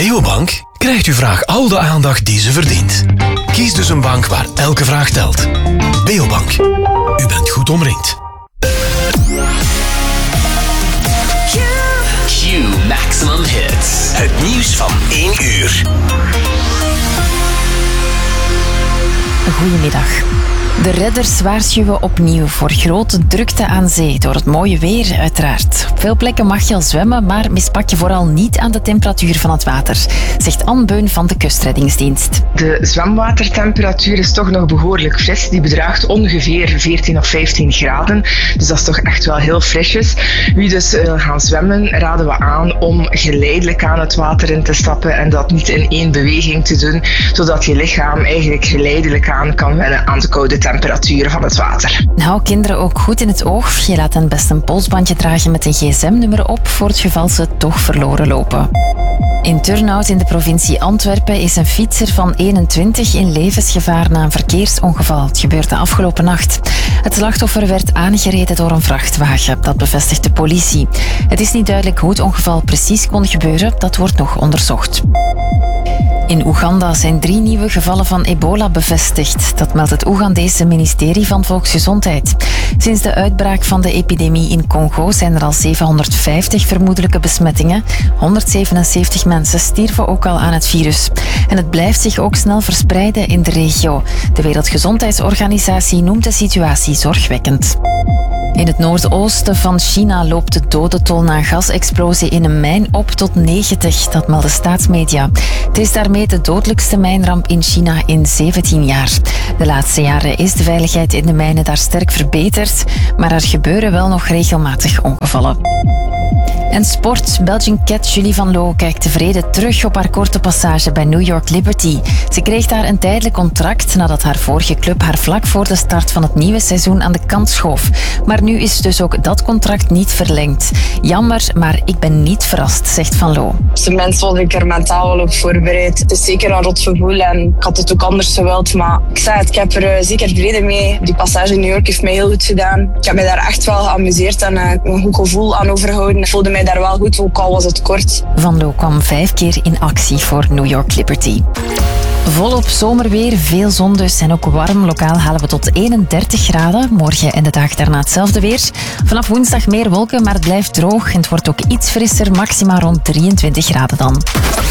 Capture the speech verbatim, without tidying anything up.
Beobank krijgt uw vraag al de aandacht die ze verdient. Kies dus een bank waar elke vraag telt. Beobank. U bent goed omringd. Q Maximum Hits. Het nieuws van één uur. Goedemiddag. De redders waarschuwen opnieuw voor grote drukte aan zee door het mooie weer uiteraard. Op veel plekken mag je al zwemmen, maar mispak je vooral niet aan de temperatuur van het water, zegt Anne Beun van de Kustreddingsdienst. De zwemwatertemperatuur is toch nog behoorlijk fris. Die bedraagt ongeveer veertien of vijftien graden. Dus dat is toch echt wel heel frisjes. Wie dus wil gaan zwemmen, raden we aan om geleidelijk aan het water in te stappen en dat niet in één beweging te doen, zodat je lichaam eigenlijk geleidelijk aan kan wennen aan de koude temperaturen van het water. Hou kinderen ook goed in het oog. Je laat hen best een polsbandje dragen met een gsm-nummer op voor het geval ze toch verloren lopen. In Turnhout in de provincie Antwerpen is een fietser van eenentwintig in levensgevaar na een verkeersongeval. Het gebeurde afgelopen nacht. Het slachtoffer werd aangereden door een vrachtwagen. Dat bevestigt de politie. Het is niet duidelijk hoe het ongeval precies kon gebeuren. Dat wordt nog onderzocht. In Oeganda zijn drie nieuwe gevallen van ebola bevestigd. Dat meldt het Oegandese ministerie van Volksgezondheid. Sinds de uitbraak van de epidemie in Congo zijn er al zevenhonderdvijftig vermoedelijke besmettingen. honderdzevenenzeventig mensen stierven ook al aan het virus. En het blijft zich ook snel verspreiden in de regio. De Wereldgezondheidsorganisatie noemt de situatie zorgwekkend. In het noordoosten van China loopt de dodentol na een gasexplosie in een mijn op tot negentig, dat melden staatsmedia. Het is daarmee de dodelijkste mijnramp in China in zeventien jaar. De laatste jaren is de veiligheid in de mijnen daar sterk verbeterd, maar er gebeuren wel nog regelmatig ongevallen. En sport. Belgian cat Julie van Loo kijkt tevreden terug op haar korte passage bij New York Liberty. Ze kreeg daar een tijdelijk contract nadat haar vorige club haar vlak voor de start van het nieuwe seizoen aan de kant schoof. Maar nu is dus ook dat contract niet verlengd. Jammer, maar ik ben niet verrast, zegt Van Loo. Op zijn minst was ik er mentaal wel op voorbereid. Het is zeker een rot gevoel en ik had het ook anders gewild. Maar ik zei het, ik heb er zeker vrede mee. Die passage in New York heeft mij heel goed gedaan. Ik heb me daar echt wel geamuseerd en een goed gevoel aan overgehouden. Ik voelde mij daar wel goed, ook al was het kort. Van Loo kwam vijf keer in actie voor New York Liberty. Volop zomerweer, veel zon dus en ook warm. Lokaal halen we tot eenendertig graden. Morgen en de dag daarna hetzelfde weer. Vanaf woensdag meer wolken, maar het blijft droog. En het wordt ook iets frisser, maximaal rond drieëntwintig graden dan.